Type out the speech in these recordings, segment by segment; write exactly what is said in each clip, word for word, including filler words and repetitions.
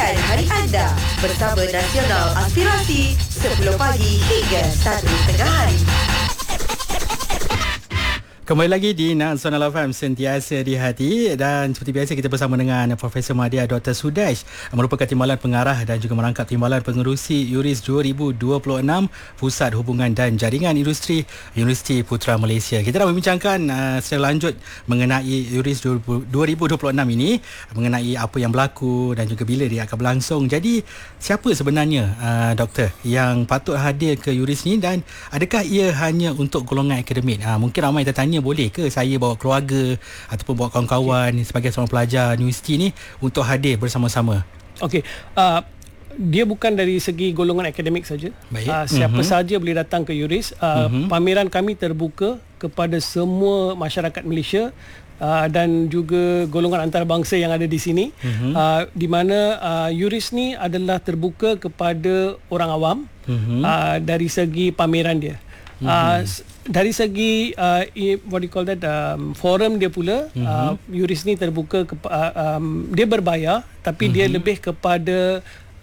Mulakan hari anda bersama Nasional Aspirasi sepuluh pagi hingga satu tengah hari. Kembali lagi di Nasional F M, sentiasa di hati, dan seperti biasa kita bersama dengan Profesor Madya Doktor Sudesh, merupakan Timbalan Pengarah dan juga merangkap Timbalan Pengerusi Yuris dua ribu dua puluh enam Pusat Hubungan dan Jaringan Industri Universiti Putra Malaysia. Kita dah membincangkan uh, secara lanjut mengenai Yuris dua ribu dua puluh enam ini, mengenai apa yang berlaku dan juga bila dia akan berlangsung. Jadi siapa sebenarnya uh, doktor yang patut hadir ke Yuris ni, dan adakah ia hanya untuk golongan akademik? Uh, mungkin ramai tertanya, boleh ke saya bawa keluarga ataupun bawa kawan-kawan okay. sebagai seorang pelajar universiti ni untuk hadir bersama-sama? Okey, uh, dia bukan dari segi golongan akademik saja. Uh, siapa mm-hmm. saja boleh datang ke Yuris. Uh, mm-hmm. Pameran kami terbuka kepada semua masyarakat Malaysia uh, dan juga golongan antarabangsa yang ada di sini. Mm-hmm. Uh, di mana uh, Yuris ni adalah terbuka kepada orang awam mm-hmm. uh, dari segi pameran dia. Mm-hmm. Uh, dari segi uh, what do you call that um, forum dia pula, mm-hmm. uh, Yuris ni terbuka ke, uh, um, dia berbayar tapi mm-hmm. dia lebih kepada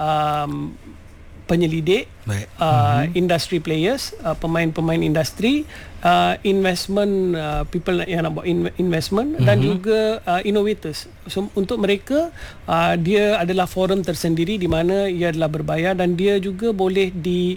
um, penyelidik, uh, mm-hmm. industry players, uh, pemain-pemain industri, uh, investment uh, people yang nak buat investment mm-hmm. dan juga uh, innovators. So untuk mereka uh, dia adalah forum tersendiri di mana ia adalah berbayar, dan dia juga boleh di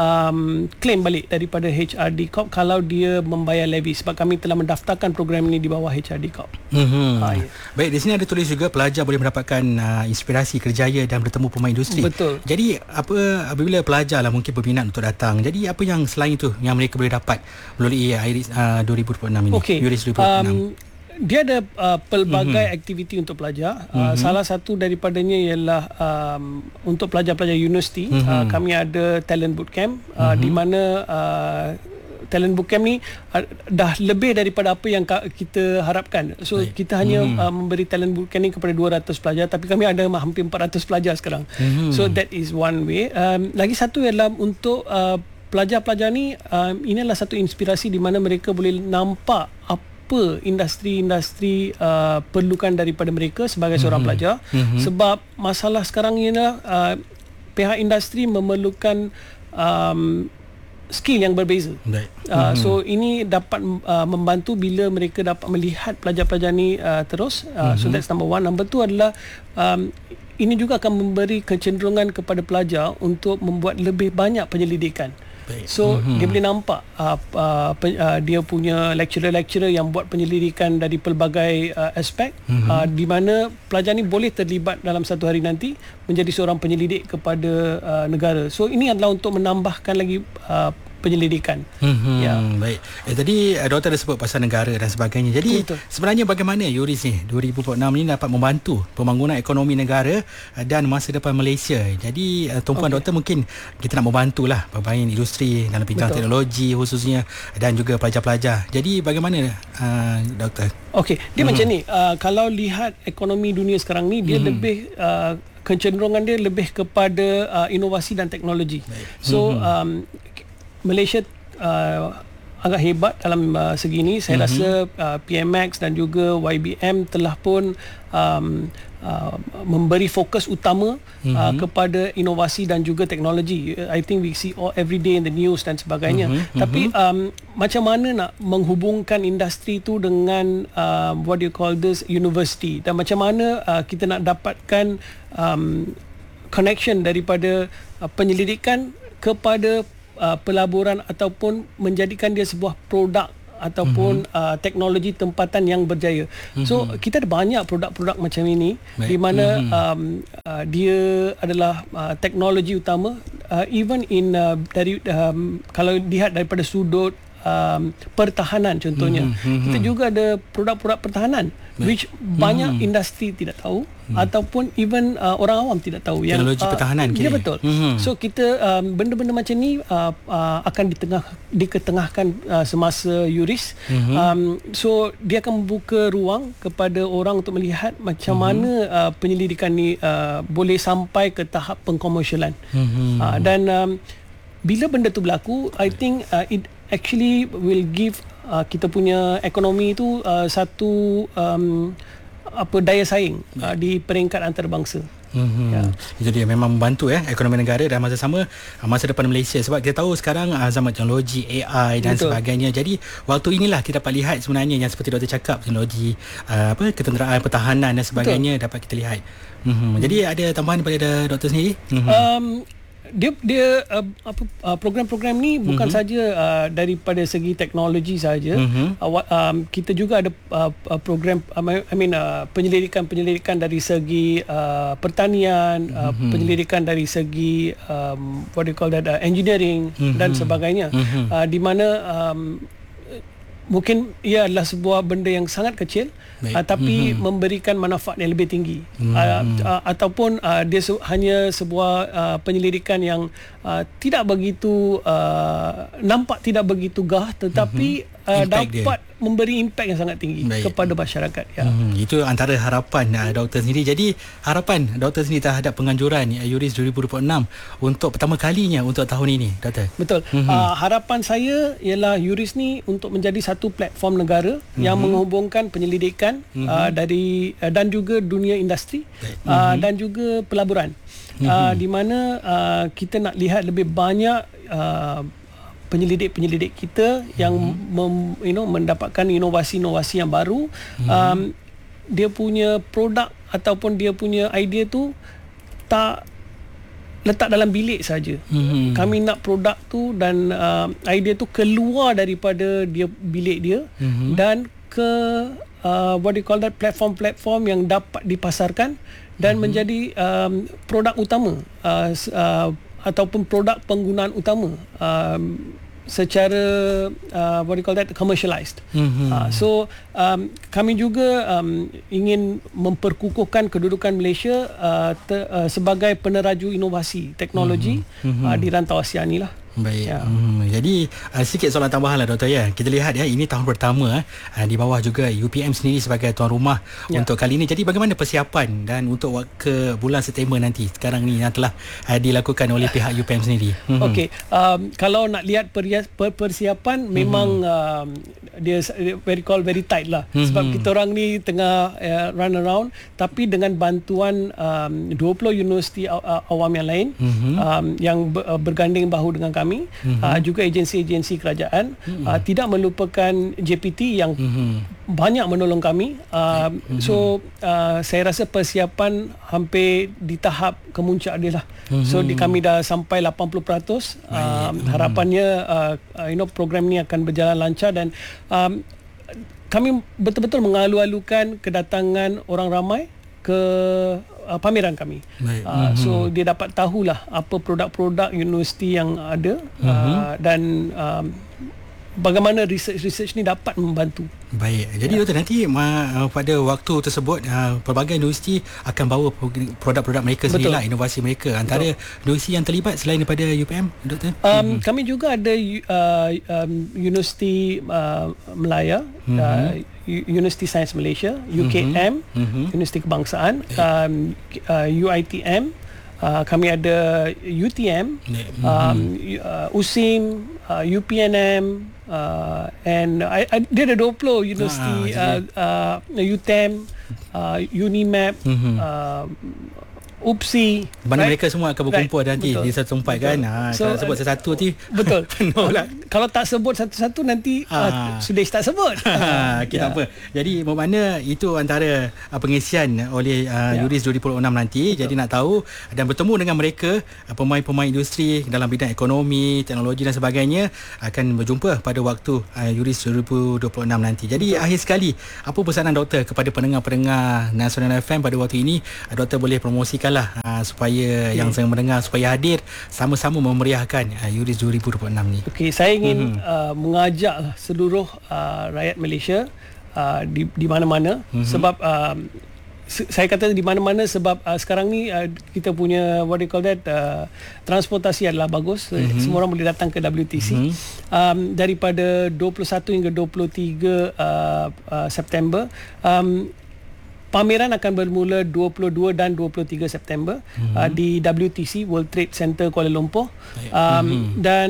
Um, claim balik daripada H R D Corp kalau dia membayar levy, sebab kami telah mendaftarkan program ini di bawah H R D Corp. Mm-hmm. Ha, ya. Baik, di sini ada tulis juga pelajar boleh mendapatkan uh, inspirasi, kerjaya dan bertemu pemain industri. Betul. Jadi apa apabila pelajar lah mungkin berminat untuk datang, jadi apa yang selain itu yang mereka boleh dapat melalui Iris uh, dua ribu dua puluh enam ini? Okay. Yuris dua ribu dua puluh enam. Um, dia ada uh, pelbagai mm-hmm. aktiviti untuk pelajar. Uh, mm-hmm. Salah satu daripadanya ialah um, untuk pelajar-pelajar universiti. Mm-hmm. Uh, kami ada talent bootcamp uh, mm-hmm. di mana uh, talent bootcamp ni uh, dah lebih daripada apa yang ka- kita harapkan. So Baik. kita hanya mm-hmm. uh, memberi talent bootcamp ni kepada dua ratus pelajar, tapi kami ada hampir empat ratus pelajar sekarang. Mm-hmm. So that is one way. Um, lagi satu ialah untuk uh, pelajar-pelajar ni, um, ini adalah satu inspirasi di mana mereka boleh nampak apa apa industri-industri uh, perlukan daripada mereka sebagai seorang mm-hmm. pelajar. Mm-hmm. Sebab masalah sekarang ialah uh, pihak industri memerlukan um, skill yang berbeza. Uh, mm-hmm. So ini dapat uh, membantu bila mereka dapat melihat pelajar-pelajar ni uh, terus. Uh, mm-hmm. So that's number one. Number two adalah um, ini juga akan memberi kecenderungan kepada pelajar untuk membuat lebih banyak penyelidikan. Baik. So mm-hmm. dia boleh nampak uh, uh, pe, uh, dia punya lecturer-lecturer yang buat penyelidikan dari pelbagai uh, aspek, mm-hmm. uh, di mana pelajar ni boleh terlibat dalam satu hari nanti menjadi seorang penyelidik kepada uh, negara. So ini adalah untuk menambahkan lagi uh, penyelidikan. Mm-hmm. Ya. Baik. Eh, tadi uh, doktor ada sebut pasal negara dan sebagainya. Jadi Betul. sebenarnya bagaimana Yuris ni dua ribu dua puluh enam ni dapat membantu pembangunan ekonomi negara uh, dan masa depan Malaysia. Jadi uh, tumpuan okay. doktor, mungkin kita nak membantulah pemain industri dalam bidang Betul. teknologi khususnya dan juga pelajar-pelajar. Jadi bagaimana uh, doktor? Okey, dia mm-hmm. macam ni. Uh, kalau lihat ekonomi dunia sekarang ni, dia mm-hmm. lebih uh, kecenderungan dia lebih kepada uh, inovasi dan teknologi. Baik. So mm-hmm. um, Malaysia uh, agak hebat dalam uh, segi ini. Saya mm-hmm. rasa uh, P M X dan juga Y B M telah pun um, uh, memberi fokus utama mm-hmm. uh, kepada inovasi dan juga teknologi. I think we see all every day in the news dan sebagainya. Mm-hmm. Tapi um, macam mana nak menghubungkan industri itu dengan uh, what do you call this, university, dan macam mana uh, kita nak dapatkan um, connection daripada uh, penyelidikan kepada Uh, pelaburan ataupun menjadikan dia sebuah produk ataupun mm-hmm. uh, teknologi tempatan yang berjaya. Mm-hmm. So kita ada banyak produk-produk macam ini. Baik. Di mana mm-hmm. um, uh, dia adalah uh, teknologi utama, uh, even in uh, dari um, kalau lihat daripada sudut um, pertahanan contohnya. Mm-hmm. Kita juga ada produk-produk pertahanan which mm-hmm. banyak industri tidak tahu, mm-hmm. ataupun even uh, orang awam tidak tahu. Teknologi yang, uh, pertahanan. Ya, betul. Mm-hmm. So kita um, benda-benda macam ni uh, uh, akan ditengah diketengahkan uh, semasa Yuris. Mm-hmm. Um, so dia akan membuka ruang kepada orang untuk melihat macam mm-hmm. mana uh, penyelidikan ni uh, boleh sampai ke tahap pengkomersialan. Mm-hmm. Uh, dan um, bila benda tu berlaku, I think uh, it actually will give uh, kita punya ekonomi tu uh, satu um, apa daya saing uh, di peringkat antarabangsa. Mm-hmm. Ya. Itu dia memang membantu ya ekonomi negara dan masa sama masa depan Malaysia, sebab kita tahu sekarang uh, zaman teknologi A I dan Betul. sebagainya. Jadi waktu inilah kita dapat lihat sebenarnya yang seperti doktor cakap, teknologi uh, apa ketenteraan, pertahanan dan sebagainya Betul. dapat kita lihat. Mm-hmm. Jadi ada tambahan daripada doktor sendiri? Mm-hmm. Um, dia dia uh, apa uh, program-program ni bukan mm-hmm. saja uh, daripada segi teknologi saja. Mm-hmm. Uh, um, kita juga ada uh, program uh, I mean uh, penyelidikan-penyelidikan dari segi uh, pertanian, mm-hmm. uh, penyelidikan dari segi um, what do you call that uh, engineering mm-hmm. dan sebagainya. Mm-hmm. Uh, di mana um, mungkin ia adalah sebuah benda yang sangat kecil uh, tapi mm-hmm. memberikan manfaat yang lebih tinggi mm-hmm. uh, uh, ataupun uh, dia se- hanya sebuah uh, penyelidikan yang uh, tidak begitu uh, nampak tidak begitu gah tetapi mm-hmm. uh, dapat dia. memberi impak yang sangat tinggi Baik. kepada masyarakat ya. Mm-hmm. Itu antara harapan uh, doktor sendiri. Jadi harapan doktor sendiri terhadap penganjuran uh, URIS dua ribu dua puluh enam untuk pertama kalinya untuk tahun ini, doktor. Betul. Mm-hmm. Uh, harapan saya ialah URIS ni untuk menjadi satu platform negara mm-hmm. yang menghubungkan penyelidikan mm-hmm. uh, dari uh, dan juga dunia industri mm-hmm. uh, dan juga pelaburan. Mm-hmm. Uh, di mana uh, kita nak lihat lebih banyak uh, penyelidik-penyelidik kita yang mm-hmm. mem, you know mendapatkan inovasi-inovasi yang baru. Mm-hmm. Um, dia punya produk ataupun dia punya idea tu tak letak dalam bilik saja. Mm-hmm. Kami nak produk tu dan uh, idea tu keluar daripada dia bilik dia mm-hmm. dan ke uh, what do you call that platform-platform yang dapat dipasarkan dan mm-hmm. menjadi um, produk utama uh, uh, ataupun produk penggunaan utama um, secara uh, what do you call that commercialized. Mm-hmm. Uh, so um, kami juga um, ingin memperkukuhkan kedudukan Malaysia uh, te, uh, sebagai peneraju inovasi teknologi mm-hmm. uh, di rantau Asia ni lah. Baik. Ya. Hmm, jadi uh, sedikit soalan tambahan lah doktor ya. Kita lihat ya ini tahun pertama uh, di bawah juga U P M sendiri sebagai tuan rumah ya. untuk kali ini. Jadi bagaimana persiapan dan untuk ke bulan September nanti sekarang ni yang telah uh, dilakukan oleh pihak U P M sendiri. Hmm. Okey, um, kalau nak lihat perias, per, persiapan hmm. memang um, dia very call very tight lah. Hmm. Sebab kita orang ni tengah uh, run around tapi dengan bantuan um, dua puluh universiti uh, awam yang lain hmm. um, yang ber, uh, berganding bahu dengan kami. Kami, mm-hmm. uh, juga agensi-agensi kerajaan mm-hmm. uh, tidak melupakan J P T yang mm-hmm. banyak menolong kami. Uh, mm-hmm. So uh, saya rasa persiapan hampir di tahap kemuncak dia lah. Mm-hmm. So di kami dah sampai lapan puluh peratus. Uh, mm-hmm. Harapannya uh, uh, you know program ni akan berjalan lancar dan um, kami betul-betul mengalu-alukan kedatangan orang ramai ke uh, pameran kami. Uh, mm-hmm. So dia dapat tahulah apa produk-produk universiti yang ada mm-hmm. uh, dan um, bagaimana research-research ni dapat membantu. Baik. Jadi ya. doktor nanti uh, pada waktu tersebut uh, pelbagai universiti akan bawa produk-produk mereka sendirilah, inovasi mereka. Antara Betul. universiti yang terlibat selain daripada U P M, doktor? Um, hmm. Kami juga ada uh, um, Universiti uh, Melaya, hmm. uh, Universiti Sains Malaysia, U K M, mm-hmm. Universiti Kebangsaan, um, uh, U I T M, uh, kami ada U T M, mm-hmm. um, uh, U S I M, uh, U P N M, uh, and I, I, dia ada dua puluh universiti, ah, uh, uh, U T E M, uh, Unimap, mm-hmm. uh, U P S I, mana right? mereka semua akan berkumpul right. nanti betul. di satu tempat betul. kan. Ha, so, kalau sebut satu-satu nanti betul. penuh lah. Kalau tak sebut satu-satu nanti ha. uh, sudah tak sebut. Ha, okay, ya. tak apa. Jadi bermakna itu antara uh, pengisian oleh uh, ya. URIS dua ribu dua puluh enam nanti. Betul. Jadi nak tahu dan bertemu dengan mereka uh, pemain-pemain industri dalam bidang ekonomi, teknologi dan sebagainya akan berjumpa pada waktu uh, URIS dua ribu dua puluh enam nanti. Jadi Betul. akhir sekali, apa pesanan doktor kepada pendengar-pendengar Nasional F M pada waktu ini? Uh, doktor boleh promosikan lah uh, supaya okay. yang saya mendengar supaya hadir sama-sama memeriahkan uh, URIS dua ribu dua puluh enam ni. Okey, saya ingin mm-hmm. uh, mengajak seluruh uh, rakyat Malaysia uh, di di mana-mana mm-hmm. sebab uh, se- saya kata di mana-mana sebab uh, sekarang ni uh, kita punya what do you call that uh, transportasi adalah bagus. Mm-hmm. Semua orang boleh datang ke W T C. Mm-hmm. Um, daripada dua puluh satu hingga dua puluh tiga uh, uh, September um, pameran akan bermula dua puluh dua dan dua puluh tiga September mm-hmm. uh, di W T C, World Trade Center Kuala Lumpur. Um, mm-hmm. Dan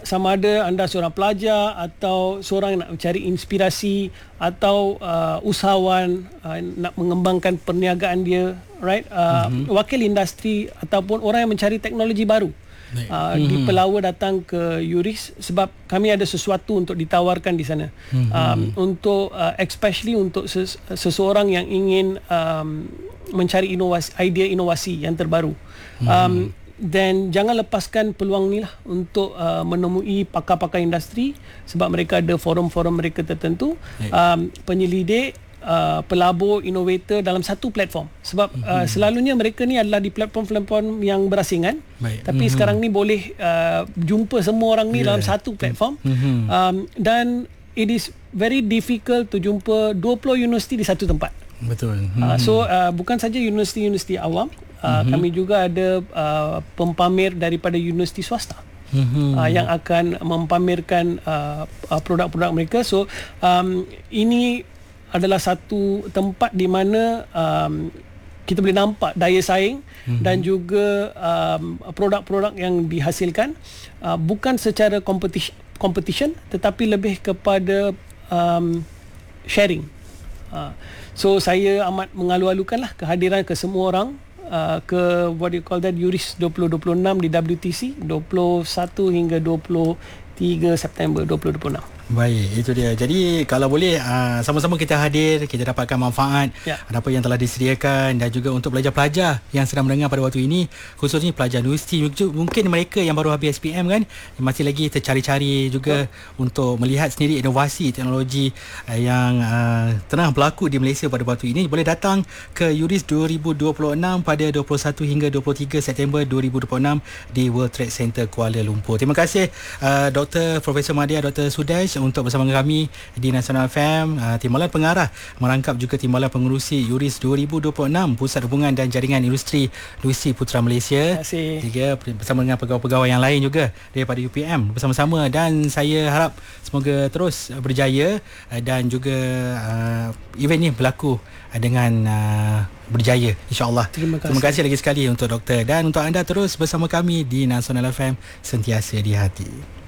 sama ada anda seorang pelajar atau seorang yang nak mencari inspirasi atau uh, usahawan uh, nak mengembangkan perniagaan dia, right? Uh, mm-hmm. Wakil industri ataupun orang yang mencari teknologi baru. Uh, mm-hmm. di Pelawa datang ke Yuris sebab kami ada sesuatu untuk ditawarkan di sana. Mm-hmm. Um, untuk uh, especially untuk ses- seseorang yang ingin um, mencari inovasi, idea inovasi yang terbaru. Mm-hmm. Um, dan jangan lepaskan peluang ni lah untuk uh, menemui pakar-pakar industri sebab mereka ada forum-forum mereka tertentu. Um, penyelidik, Uh, pelabur, innovator dalam satu platform sebab mm-hmm. uh, selalunya mereka ni adalah di platform-platform yang berasingan. Baik. Tapi mm-hmm. sekarang ni boleh uh, jumpa semua orang ni yeah. dalam satu platform. Mm-hmm. um, dan it is very difficult to jumpa dua puluh universiti di satu tempat. Betul. Mm-hmm. uh, so uh, bukan saja universiti-universiti awam, uh, mm-hmm. kami juga ada uh, pempamer daripada universiti swasta. Mm-hmm. Uh, yang akan mempamerkan uh, uh, produk-produk mereka. So um, ini adalah satu tempat di mana um, kita boleh nampak daya saing mm-hmm. dan juga um, produk-produk yang dihasilkan uh, bukan secara competition, competition tetapi lebih kepada um, sharing. Uh, so saya amat mengalu-alukanlah kehadiran ke semua orang uh, ke what do you call that Yuris dua ribu dua puluh enam di W T C dua puluh satu hingga dua puluh tiga September dua ribu dua puluh enam. Baik, itu dia. Jadi kalau boleh uh, sama-sama kita hadir, kita dapatkan manfaat ya. apa yang telah disediakan dan juga untuk pelajar-pelajar yang sedang mendengar pada waktu ini, khususnya pelajar universiti, mungkin mereka yang baru habis S P M kan, masih lagi tercari-cari juga ya. untuk melihat sendiri inovasi teknologi uh, yang uh, tengah berlaku di Malaysia pada waktu ini, boleh datang ke Yuris dua ribu dua puluh enam pada dua puluh satu hingga dua puluh tiga September dua ribu dua puluh enam di World Trade Center Kuala Lumpur. Terima kasih uh, Doktor Profesor Madya, Doktor Sudesh untuk bersama kami di Nasional F M. uh, Timbalan Pengarah merangkap juga Timbalan Pengerusi Yuris dua ribu dua puluh enam Pusat Hubungan dan Jaringan Industri Lucy Putra Malaysia. Terima kasih. Juga bersama dengan pegawai-pegawai yang lain juga daripada U P M bersama-sama, dan saya harap semoga terus berjaya dan juga uh, event ni berlaku dengan uh, berjaya, insya-Allah. Terima kasih. Terima kasih lagi sekali untuk doktor, dan untuk anda terus bersama kami di Nasional F M, sentiasa di hati.